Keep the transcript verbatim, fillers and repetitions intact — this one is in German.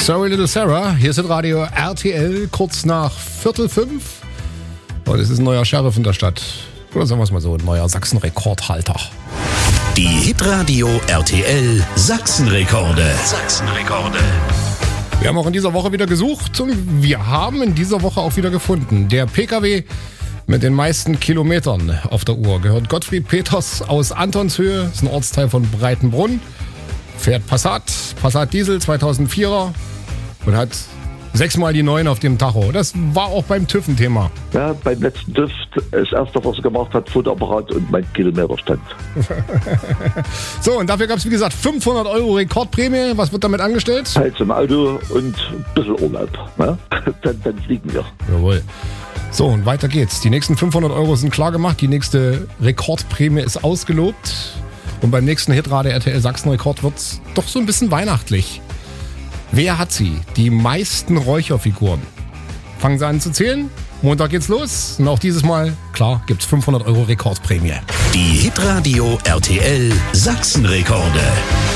Sorry Little Sarah, hier ist das Radio R T L, kurz nach Viertel fünf. Und es ist ein neuer Sheriff in der Stadt. Oder sagen wir es mal so, ein neuer Sachsen-Rekordhalter. Die Hitradio R T L Sachsen-Rekorde. Sachsen-Rekorde. Wir haben auch in dieser Woche wieder gesucht und wir haben in dieser Woche auch wieder gefunden. Der P K W mit den meisten Kilometern auf der Uhr gehört Gottfried Peters aus Antonshöhe, ist ein Ortsteil von Breitenbrunn. Fährt Passat, Passat Diesel zweitausendvierer und hat sechsmal die neun auf dem Tacho. Das war auch beim TÜV ein Thema. Ja, beim letzten TÜV, das erste, was er gemacht hat, Fotoapparat und mein Kilometerstand. So, und dafür gab es, wie gesagt, fünfhundert Euro Rekordprämie. Was wird damit angestellt? Halt zum Auto und ein bisschen Urlaub. Ne? Dann, dann fliegen wir. Jawohl. So, und weiter geht's. Die nächsten fünfhundert Euro sind klar gemacht. Die nächste Rekordprämie ist ausgelobt. Und beim nächsten Hitradio R T L Sachsen-Rekord wird's doch so ein bisschen weihnachtlich. Wer hat sie? Die meisten Räucherfiguren. Fangen Sie an zu zählen. Montag geht's los. Und auch dieses Mal, klar, gibt's fünfhundert Euro Rekordprämie. Die Hitradio R T L Sachsen-Rekorde.